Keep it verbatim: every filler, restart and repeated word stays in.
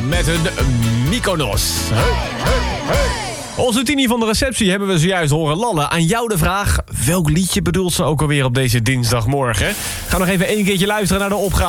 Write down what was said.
met hun Mykonos. Hey, hey, hey. Onze Tini van de receptie hebben we zojuist horen lallen. Aan jou de vraag, welk liedje bedoelt ze ook alweer op deze dinsdagmorgen? Ga nog even één keertje luisteren naar de opgave.